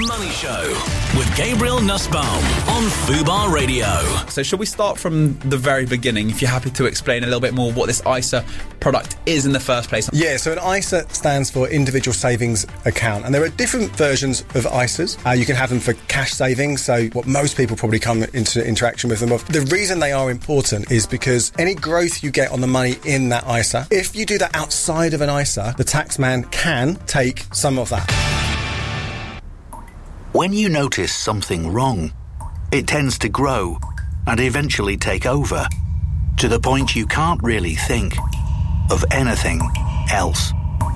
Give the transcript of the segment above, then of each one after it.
Money Show with Gabriel Nussbaum on Fubar Radio. So shall we start from the very beginning, if you're happy to explain a little bit more what this ISA product is in the first place? Yeah, so an ISA stands for Individual Savings Account, and there are different versions of ISAs. You can have them for cash savings, so what most people probably come into interaction with them of. The reason they are important is because any growth you get on the money in that ISA, if you do that outside of an ISA, the taxman can take some of that. When you notice something wrong, it tends to grow and eventually take over, to the point you can't really think of anything else.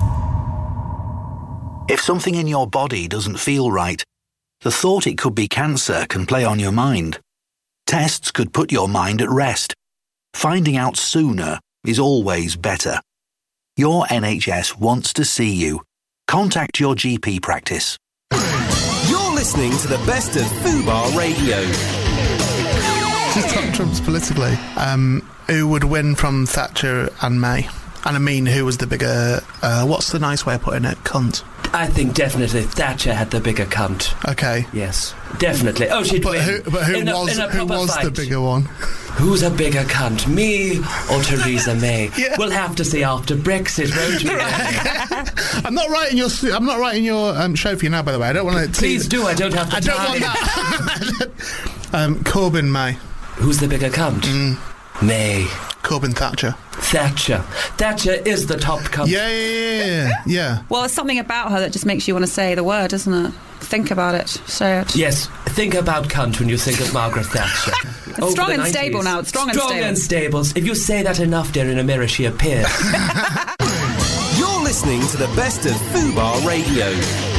If something in your body doesn't feel right, the thought it could be cancer can play on your mind. Tests could put your mind at rest. Finding out sooner is always better. Your NHS wants to see you. Contact your GP practice. You're listening to the best of Fubar Radio. Just tantrums politically. Who would win from Thatcher and May? And I mean, who was the bigger, what's the nice way of putting it, cunt? I think definitely Thatcher had the bigger cunt. Okay. Yes, definitely. Oh, she'd win. Who was the bigger one? Who's a bigger cunt, me or Theresa May? Yeah. We'll have to see after Brexit, won't we? I'm not writing your show for you now, by the way. I don't want to. Please do. I don't have the time. I don't want that. Corbyn, May. Who's the bigger cunt? May. Corbyn, Thatcher. Thatcher is the top cunt. Yeah. Well, there's something about her that just makes you want to say the word, doesn't it? Think about it. Say it. Yes, think about cunt when you think of Margaret Thatcher. It's strong and stable now. It's strong and stable. If you say that enough, dear, in a mirror she appears. You're listening to the best of Fubar Radio.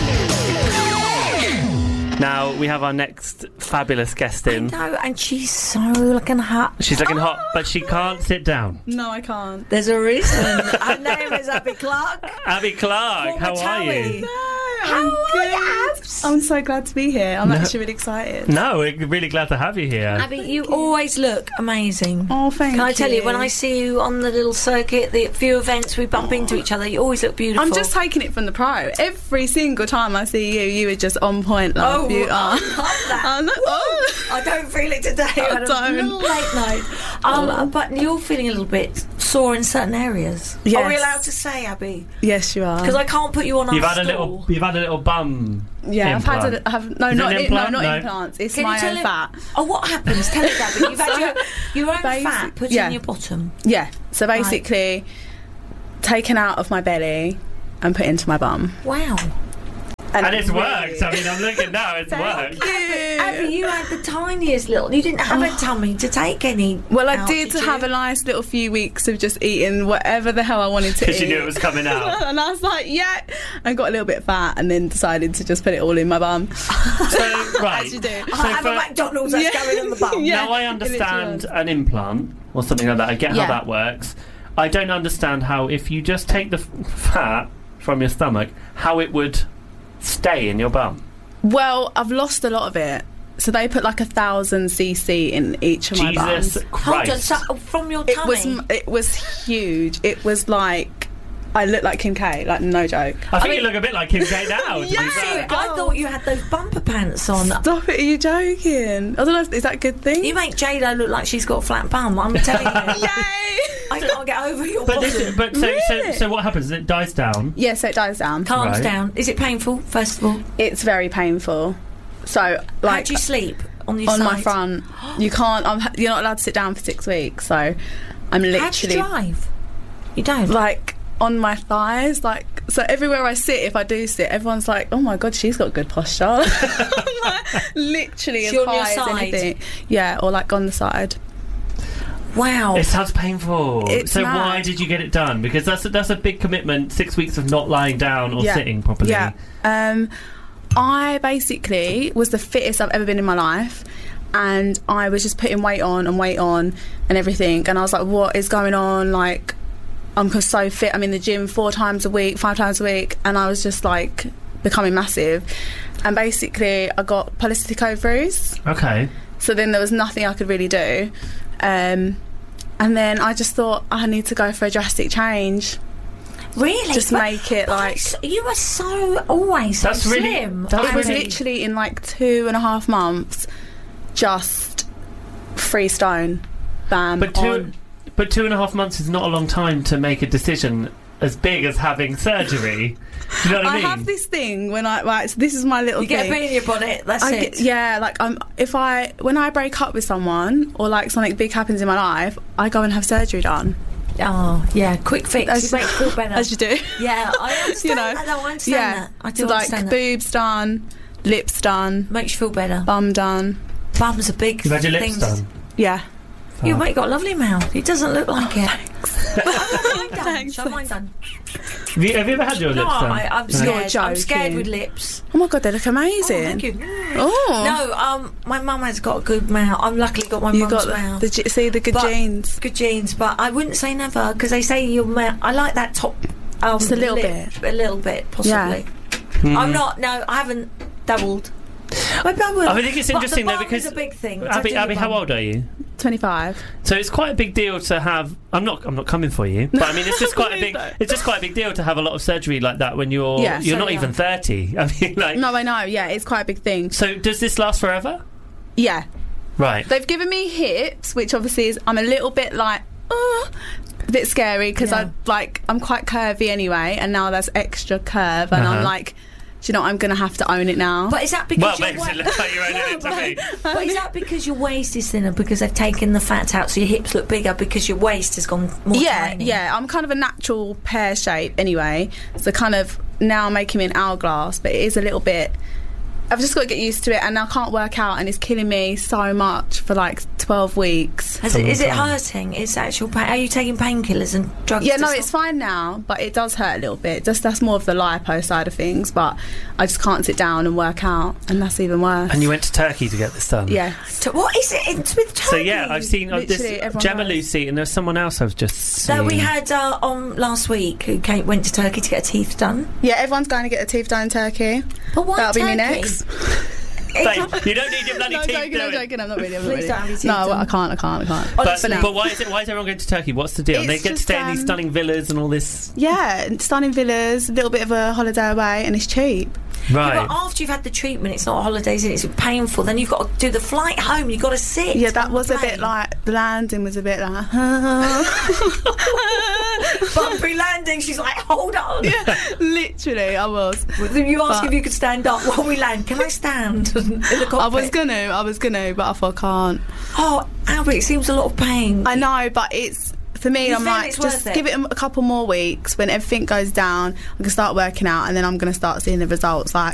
Now we have our next fabulous guest in. I know, and she's so looking hot. She's looking hot, but she can't sit down. No, I can't. There's a reason. Her name is Abby Clark. Abby Clark, how are you? How are you, Abs? I'm so glad to be here. I'm actually really excited. No, we're really glad to have you here. Abby, you always look amazing. Oh, thank you. Can I tell you, when I see you on the little circuit, the few events we bump into each other, you always look beautiful. I'm just taking it from the pro. Every single time I see you, you are just on point, love. You are. I love that. I don't feel it today. I had a little late night. But you're feeling a little bit sore in certain areas. Yes. Are we allowed to say, Abby? Yes, you are. Because I can't put you on You've our had stool. You've had a little bum. Yeah, implant. not implants. It's Can my you tell own fat. Oh, what happens? Tell us, Abby. You've had your own fat put in your bottom. Yeah. So basically, taken out of my belly and put into my bum. Wow. And it's worked. I mean, I'm looking now, it's worked. Abby, you had the tiniest little... You didn't have a tummy to take any... Well, I did have a nice little few weeks of just eating whatever the hell I wanted to eat. Because you knew it was coming out. And I was like, yeah. I got a little bit fat and then decided to just put it all in my bum. So, right. As you do. I have a McDonald's that's going in the bum. Now, I understand an implant or something like that. I get how that works. I don't understand how, if you just take the fat from your stomach, how it would stay in your bum. Well, I've lost a lot of it. So they put like 1,000 cc in each of my bums. Jesus Christ. Hold on, so from your tummy? It was huge. It was like... I look like Kim K, like no joke. I think you look a bit like Kim K now. I thought you had those bumper pants on. Stop it, are you joking? I don't know, is that a good thing? You make J-Lo look like she's got a flat bum, I'm telling you. Yay! I can't get over your bottom. So what happens? It dies down? Yeah, so it dies down. Calms down. Is it painful, first of all? It's very painful. So, like... How do you sleep? On your side? On my front. You can't... you're not allowed to sit down for 6 weeks, so I'm literally... How do you drive? You don't? Like... on my thighs, like, so everywhere I sit, if I do sit, everyone's like, oh my god, she's got good posture. Like, literally as high as anything. Yeah, or like on the side. Wow. It sounds painful. So why did you get it done? Because that's a big commitment, 6 weeks of not lying down or sitting properly. Yeah. I basically was the fittest I've ever been in my life. And I was just putting weight on and everything. And I was like, what is going on? Like, I'm so fit. I'm in the gym 4 times a week, 5 times a week, and I was just like becoming massive. And basically, I got polycystic ovaries. Okay. So then there was nothing I could really do, and then I just thought I need to go for a drastic change. Really? Just make it like... You were so always so slim. It was literally in like 2.5 months, just 3 stone. Bam. But 2.5 months is not a long time to make a decision as big as having surgery. Do you know what I mean? I have this thing when so this is my little thing. You get a bee in your bonnet, that's it. Yeah, like when I break up with someone or like something big happens in my life, I go and have surgery done. Oh, yeah, quick fix. You make you feel better. As you do. Yeah, I understand that. I understand that. I do understand that. Boobs done, lips done. Makes you feel better. Bum done. Bum's a big thing. You've had your lips done? Yeah. You've got a lovely mouth. It doesn't look like it. Thanks. Show mine done. Have you ever had your lips done? I'm scared. I'm scared with lips. Oh my god, they look amazing. Oh, thank you. Oh. No, my mum has got a good mouth. I've luckily got my mum's mouth. See the good genes. Good genes, but I wouldn't say never, because they say your mouth... I like that top... Just a little bit. A little bit, possibly. Yeah. I'm not... No, I haven't doubled. I think it's interesting though, because it's a big thing. Abby, how old are you? 25. So it's quite a big deal to have. I'm not coming for you, but I mean it's just quite a big. It's just quite a big deal to have a lot of surgery like that when you're not even 30. I mean, like. No, I know. Yeah, it's quite a big thing. So does this last forever? Yeah. Right. They've given me hips, which obviously is I'm a little bit like. A bit scary because I'm quite curvy anyway, and now there's extra curve, and I'm like. Do you know, I'm going to have to own it now. But is that because makes it look like you're owning it to me. But is that because your waist is thinner, because they've taken the fat out so your hips look bigger because your waist has gone more tiny? Yeah, I'm kind of a natural pear shape anyway, so kind of now making me an hourglass, but it is a little bit... I've just got to get used to it, and I can't work out, and it's killing me so much for like 12 weeks. Is it hurting? It's actual pain? Are you taking painkillers and drugs? Yeah, no, it's fine now, but it does hurt a little bit. That's more of the lipo side of things, but I just can't sit down and work out, and that's even worse. And you went to Turkey to get this done? Yeah. What is it? It's with Turkey? So yeah, I've seen this Gemma Lucy, and there's someone else I've just seen. So we had on last week who went to Turkey to get her teeth done. Yeah, everyone's going to get their teeth done in Turkey. But why That'll Turkey? Be me next. Babe, you don't need your bloody teeth doing. I'm joking, I'm not really. Please don't have your teeth done. I can't. But why is everyone going to Turkey? What's the deal? They get to stay in these stunning villas and all this. Yeah, stunning villas, a little bit of a holiday away, and it's cheap. Right. Yeah, but after you've had the treatment, it's not holidays, it's painful. Then you've got to do the flight home. You've got to sit. Yeah, that was a bit like the landing was a bit like bumpy landing. She's like, hold on. Yeah, literally, I was. You asked if you could stand up while we land. Can I stand in the cockpit? I was gonna, but I thought I can't. Oh, Albert, it seems a lot of pain. I know, but it's. For me, I'm like, just give it a couple more weeks. When everything goes down, I can start working out, and then I'm going to start seeing the results. Like,